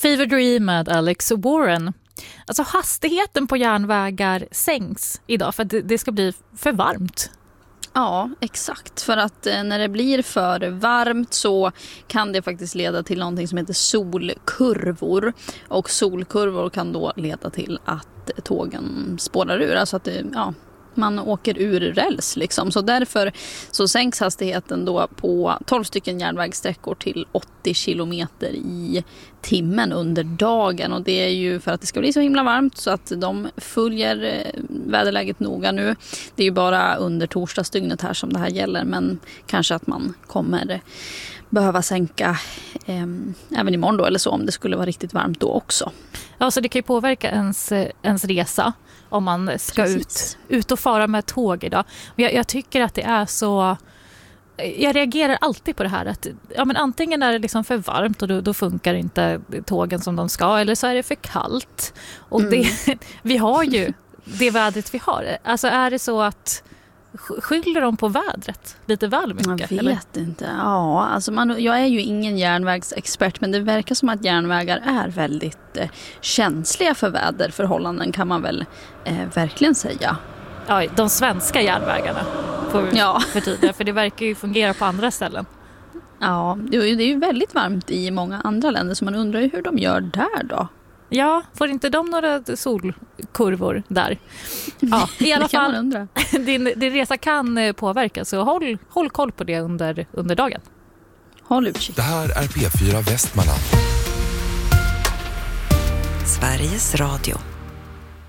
Fever Dream med Alex Warren. Alltså hastigheten på järnvägar sänks idag för att det ska bli för varmt. Ja, exakt. För att när det blir för varmt så kan det faktiskt leda till någonting som heter solkurvor. Och solkurvor kan då leda till att tågen spårar ur. Alltså att man åker ur räls liksom. Så därför så sänks hastigheten då på 12 stycken järnvägssträckor till 80 kilometer i timmen under dagen. Och det är ju för att det ska bli så himla varmt så att de följer väderläget noga nu. Det är ju bara under torsdagsdygnet här som det här gäller, men kanske att man kommer behöva sänka även imorgon då eller så om det skulle vara riktigt varmt då också. Ja, så det kan ju påverka ens resa om man ska ut och fara med tåg idag. Jag tycker att det är så... Jag reagerar alltid på det här att men antingen är det liksom för varmt och då funkar inte tågen som de ska, eller så är det för kallt. Och vi har ju det vädret vi har. Alltså är det så att skyller de på vädret lite väl mycket? Jag vet inte. Ja, alltså jag är ju ingen järnvägsexpert, men det verkar som att järnvägar är väldigt känsliga för väderförhållanden, kan man väl verkligen säga. Ja, de svenska järnvägarna för tiden, för det verkar ju fungera på andra ställen. Ja, det är ju väldigt varmt i många andra länder, så man undrar ju hur de gör där då. Ja, får inte de några solkurvor där? Ja, i alla fall, din resa kan påverka, så håll koll på det under dagen. Håll utkik. Det här är P4 Västmanland. Sveriges Radio.